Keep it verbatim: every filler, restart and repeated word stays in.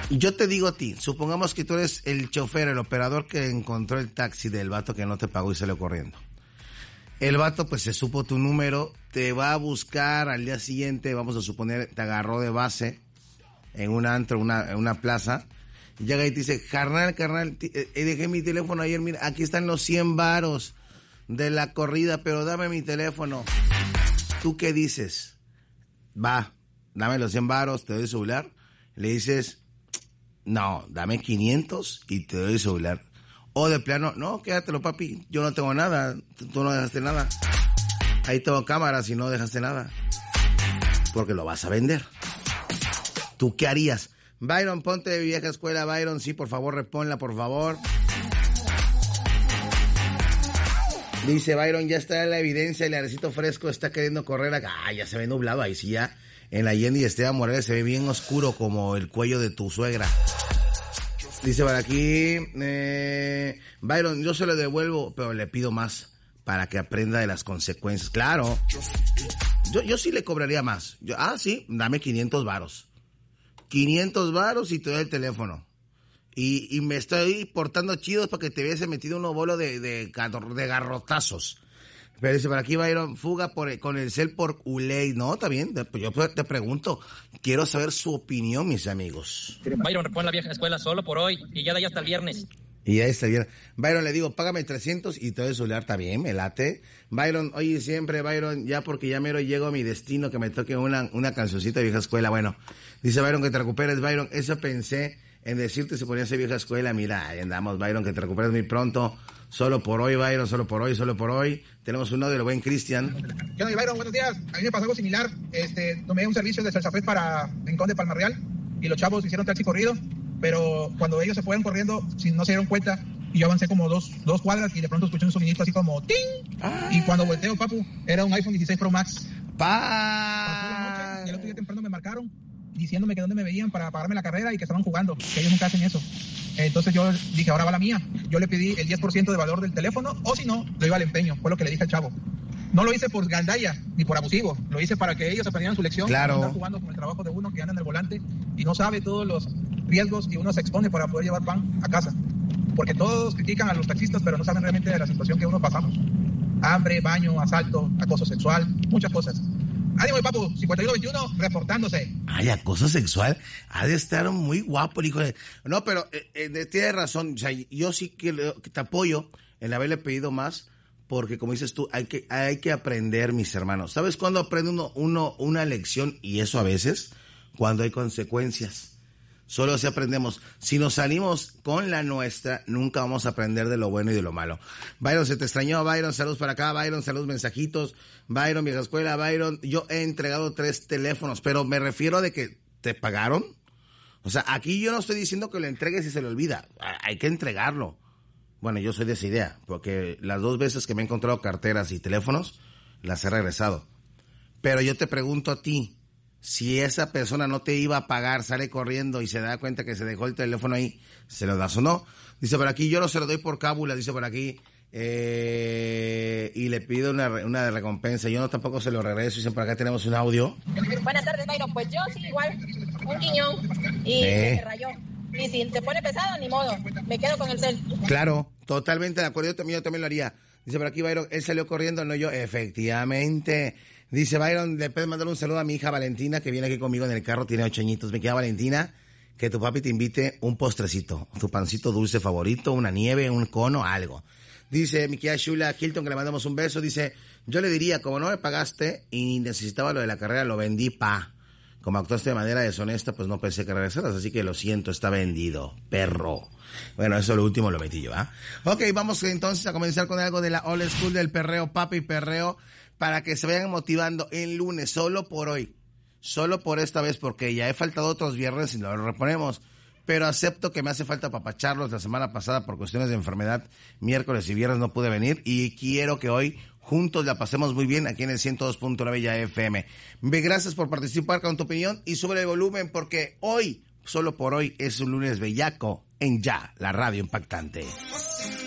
Yo te digo a ti, supongamos que tú eres el chofer, el operador que encontró el taxi del vato que no te pagó y salió corriendo. El vato pues se supo tu número, te va a buscar al día siguiente, vamos a suponer, te agarró de base en un antro, una, en una plaza, y llega y te dice, carnal, carnal, eh, dejé mi teléfono ayer, mira, aquí están los cien varos de la corrida, pero dame mi teléfono. ¿Tú qué dices? Va, dame los cien varos, te doy el celular. Le dices, no, dame quinientos y te doy el celular. O de plano, no, quédatelo, papi, yo no tengo nada, tú no dejaste nada. Ahí tengo cámaras y no dejaste nada. Porque lo vas a vender. ¿Tú qué harías? Byron, ponte de vieja escuela, Byron, sí, por favor, reponla, por favor. Dice Byron, ya está la evidencia, el airecito fresco está queriendo correr acá. Ah, ya se ve nublado, ahí sí ya. En la Allende y Esteban Morales se ve bien oscuro como el cuello de tu suegra. Dice por aquí, eh, Byron, yo se lo devuelvo, pero le pido más para que aprenda de las consecuencias. Claro, yo, yo sí le cobraría más. Yo, ah, sí, dame quinientos varos. quinientos varos y te doy el teléfono. Y, y me estoy portando chidos para que te hubiese metido unos bolos de, de, de garrotazos. Pero dice, por aquí Byron, fuga por, con el cel por Uley. No, está bien, yo te pregunto, quiero saber su opinión, mis amigos. Byron, repon la vieja escuela solo por hoy y ya de ahí hasta el viernes. Y ya está bien. Byron, le digo, págame trescientos y te doy el celular, está bien, me late. Byron, oye, siempre, Byron, ya porque ya mero llego a mi destino, que me toque una, una cancioncita de vieja escuela. Bueno, dice Byron, que te recuperes, Byron. Eso pensé en decirte si ponías vieja escuela. Mira, ahí andamos, Byron, que te recuperes muy pronto. Solo por hoy, Byron, solo por hoy, solo por hoy. Tenemos uno de lo buen Cristian. ¿Qué onda, Byron? Buenos días. A mí me pasó algo similar. Este, tomé un servicio de Salsafet para Rincón de Palma Real y los chavos hicieron taxi corrido, pero cuando ellos se fueron corriendo, si no se dieron cuenta, y yo avancé como dos, dos cuadras y de pronto escuché un sonidito así como ¡ting! Ah. Y cuando volteo, papu, era un iPhone dieciséis Pro Max. ¡Pa! Y el otro día temprano me marcaron diciéndome que dónde me veían para pagarme la carrera y que estaban jugando, que ellos nunca hacen eso. Entonces yo dije, ahora va la mía. Yo le pedí el diez por ciento de valor del teléfono, o si no, lo iba al empeño. Fue lo que le dije al chavo. No lo hice por gandalla, ni por abusivo. Lo hice para que ellos aprendieran su lección. Claro. Estar jugando con el trabajo de uno que anda en el volante y no sabe todos los riesgos que uno se expone para poder llevar pan a casa. Porque todos critican a los taxistas, pero no saben realmente de la situación que uno pasamos. Hambre, baño, asalto, acoso sexual, muchas cosas. Ánimo, papu, cincuenta y uno veintiuno, reportándose. Ay, acoso sexual, ha de estar muy guapo el hijo de... No, pero eh, eh, tienes razón, o sea, yo sí que, que te apoyo en haberle pedido más, porque como dices tú, hay que, hay que aprender, mis hermanos. ¿Sabes cuándo aprende uno, uno una lección? Y eso a veces, cuando hay consecuencias. Solo si aprendemos. Si nos salimos con la nuestra, nunca vamos a aprender de lo bueno y de lo malo. Byron, se te extrañó, Byron, saludos para acá, Byron, saludos, mensajitos, Byron, vieja escuela, Byron, yo he entregado tres teléfonos, pero me refiero de que te pagaron. O sea, aquí yo no estoy diciendo que lo entregues y se le olvida, hay que entregarlo. Bueno, yo soy de esa idea, porque las dos veces que me he encontrado carteras y teléfonos, las he regresado. Pero yo te pregunto a ti, si esa persona no te iba a pagar, sale corriendo y se da cuenta que se dejó el teléfono ahí, ¿se lo das o no? Dice por aquí, yo no se lo doy por cábula, dice por aquí, eh, y le pido una, una recompensa. Yo no tampoco se lo regreso. Dicen por acá tenemos un audio. Buenas tardes, Byron. Pues yo sí, igual, un guiñón y eh. se rayó. Y si se pone pesado, ni modo, me quedo con el cel. Claro, totalmente de acuerdo, yo también, yo también lo haría. Dice por aquí Byron, él salió corriendo, no yo. Efectivamente. Dice Byron, le puedes mandar un saludo a mi hija Valentina, que viene aquí conmigo en el carro, tiene ocho añitos. Me queda Valentina, que tu papi te invite un postrecito, tu pancito dulce favorito, una nieve, un cono, algo. Dice mi querida Shula Hilton, que le mandamos un beso, dice, yo le diría, como no me pagaste y necesitaba lo de la carrera, lo vendí, pa. Como actuaste de manera deshonesta, pues no pensé que regresaras, así que lo siento, está vendido, perro. Bueno, eso lo último lo metí yo, ¿ah? ¿eh? Ok, vamos entonces a comenzar con algo de la old school del perreo, papi perreo, para que se vayan motivando el lunes, solo por hoy, solo por esta vez, porque ya he faltado otros viernes y lo reponemos, pero acepto que me hace falta apapacharlos. La semana pasada por cuestiones de enfermedad, miércoles y viernes no pude venir y quiero que hoy juntos la pasemos muy bien aquí en el ciento dos punto nueve ya F M. Gracias por participar con tu opinión y sube el volumen porque hoy, solo por hoy, es un lunes bellaco en Ya, la radio impactante.